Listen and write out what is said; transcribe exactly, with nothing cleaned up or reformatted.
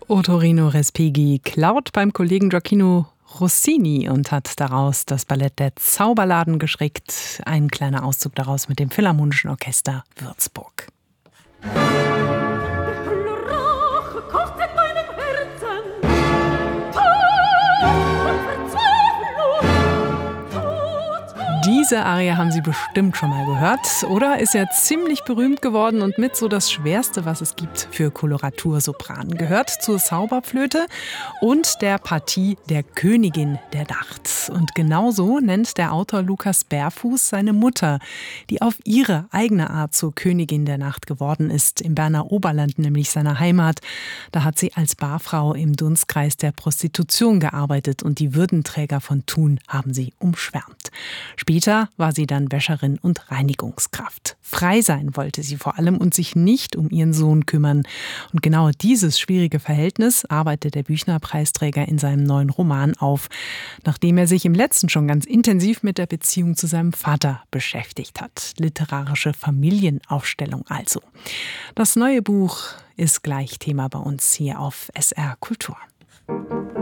Ottorino Respighi klaut beim Kollegen Gioacchino Rossini und hat daraus das Ballett Der Zauberladen gestrickt. Ein kleiner Auszug daraus mit dem Philharmonischen Orchester Würzburg. Diese Arie haben Sie bestimmt schon mal gehört, oder? Ist ja ziemlich berühmt geworden und mit so das Schwerste, was es gibt für Koloratursopran. Gehört zur Zauberflöte und der Partie der Königin der Nacht. Und genauso nennt der Autor Lukas Berfuß seine Mutter, die auf ihre eigene Art zur Königin der Nacht geworden ist, im Berner Oberland, nämlich seiner Heimat. Da hat sie als Barfrau im Dunstkreis der Prostitution gearbeitet und die Würdenträger von Thun haben sie umschwärmt. Später war sie dann Wäscherin und Reinigungskraft. Frei sein wollte sie vor allem und sich nicht um ihren Sohn kümmern. Und genau dieses schwierige Verhältnis arbeitet der Büchner-Preisträger in seinem neuen Roman auf, nachdem er sich im letzten schon ganz intensiv mit der Beziehung zu seinem Vater beschäftigt hat. Literarische Familienaufstellung also. Das neue Buch ist gleich Thema bei uns hier auf S R Kultur.